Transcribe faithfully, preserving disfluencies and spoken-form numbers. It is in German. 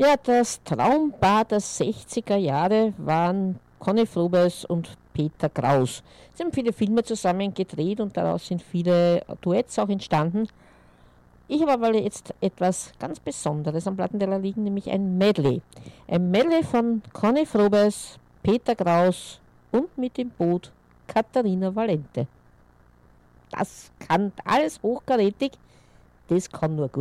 Ja, das Traumpaar der sechziger Jahre waren Conny Frobes und Peter Kraus. Sie haben viele Filme zusammen gedreht und daraus sind viele Duets auch entstanden. Ich habe aber jetzt etwas ganz Besonderes am Plattenteller liegen, nämlich ein Medley. Ein Medley von Conny Frobes, Peter Kraus und mit dem Boot Katharina Valente. Das kann alles hochkarätig, das kann nur gut.